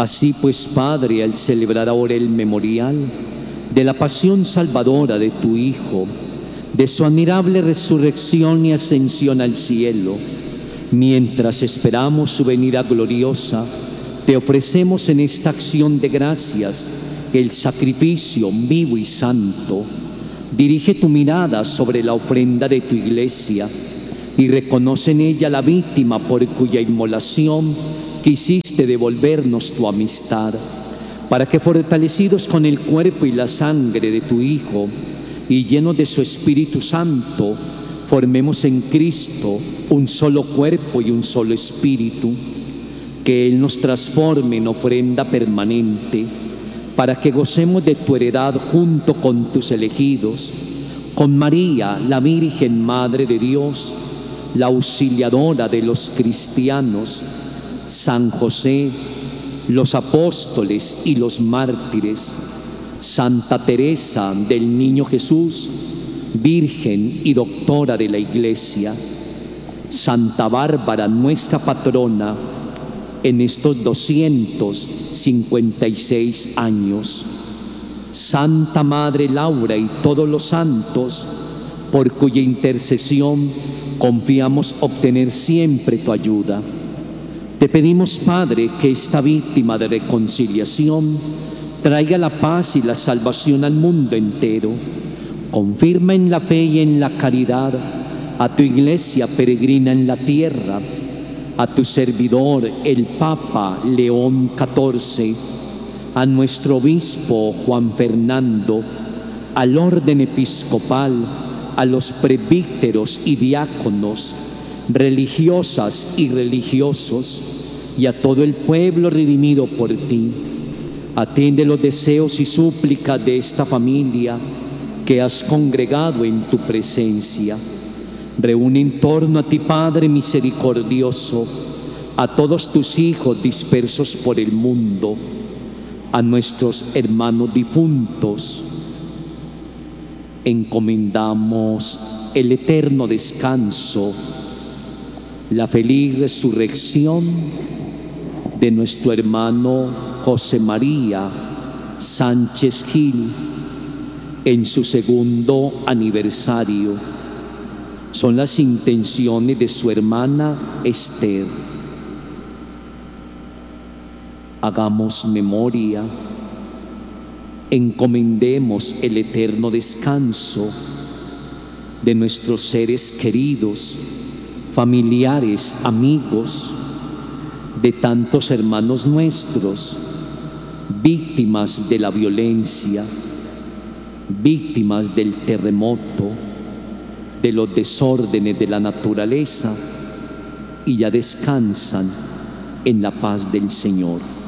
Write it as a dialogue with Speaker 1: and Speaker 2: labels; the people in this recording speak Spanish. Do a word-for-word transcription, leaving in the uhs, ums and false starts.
Speaker 1: Así pues, Padre, al celebrar ahora el memorial de la pasión salvadora de tu Hijo, de su admirable resurrección y ascensión al cielo, mientras esperamos su venida gloriosa, te ofrecemos en esta acción de gracias el sacrificio vivo y santo. Dirige tu mirada sobre la ofrenda de tu iglesia y reconoce en ella la víctima por cuya inmolación quisiste devolvernos tu amistad, para que, fortalecidos con el cuerpo y la sangre de tu Hijo y llenos de su Espíritu Santo, formemos en Cristo un solo cuerpo y un solo espíritu. Que Él nos transforme en ofrenda permanente, para que gocemos de tu heredad junto con tus elegidos, con María, la Virgen Madre de Dios, la auxiliadora de los cristianos, San José, los apóstoles y los mártires, Santa Teresa del Niño Jesús, Virgen y doctora de la Iglesia, Santa Bárbara, nuestra patrona, en estos doscientos cincuenta y seis años, Santa Madre Laura y todos los santos, por cuya intercesión confiamos obtener siempre tu ayuda. Te pedimos, Padre, que esta víctima de reconciliación traiga la paz y la salvación al mundo entero. Confirma en la fe y en la caridad a tu Iglesia peregrina en la tierra, a tu servidor, el Papa León catorce, a nuestro obispo Juan Fernando, al orden episcopal, a los presbíteros y diáconos, religiosas y religiosos, y a todo el pueblo redimido por ti. Atiende los deseos y súplicas de esta familia que has congregado en tu presencia. Reúne en torno a ti, Padre misericordioso, a todos tus hijos dispersos por el mundo, a nuestros hermanos difuntos. Encomendamos el eterno descanso, la feliz resurrección de nuestro hermano José María Sánchez Gil en su segundo aniversario. Son las intenciones de su hermana Esther. Hagamos memoria, encomendemos el eterno descanso de nuestros seres queridos, familiares, amigos, de tantos hermanos nuestros, víctimas de la violencia, víctimas del terremoto, de los desórdenes de la naturaleza, y ya descansan en la paz del Señor.